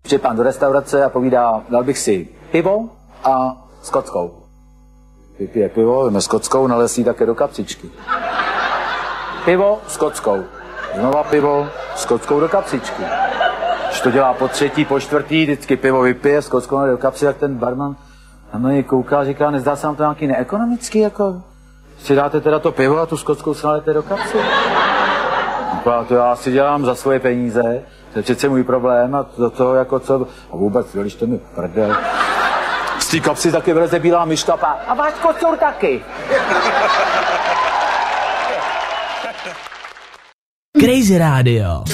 Přijde pán do restaurace a povídá, dal bych si pivo a skotkou. Vypije pivo, veme skotkou, nalesí také do kapsičky. Pivo, skotkou. Znova pivo, skotkou do kapsičky. Když to dělá po třetí, po čtvrtý, vždycky pivo vypije, skotkou do kapsy, jak ten barman na mě kouká a říká, nezdá se vám to nějaký neekonomický, jako si dáte teda to pivo a tu skotskou si nalejete do kapsy. A to já si dělám za svoje peníze, to je přece můj problém a do toho jako co, a vůbec, když to mi prdel. Z té kapsy taky vyleze bílá myška a váš kocour taky. Crazy Radio.